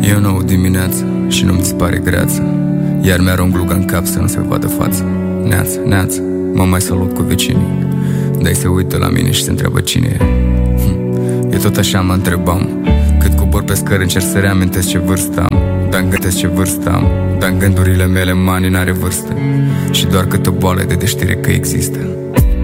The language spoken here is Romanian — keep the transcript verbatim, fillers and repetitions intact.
E o nouă dimineață și nu-mi ți pare greață, iar mi-arunc gluga în cap să nu se vadă fața. Neață, neață, mă mai salut cu vecinii, dar se uită la mine și se întreabă cine e. hm. E tot așa, mă întrebam, cât cobor pe scări încerc să reamintesc ce vârstă am, dar gândesc ce vârstă am, dar în gândurile mele mani n-are vârstă, și doar câtă boală de de știre că există.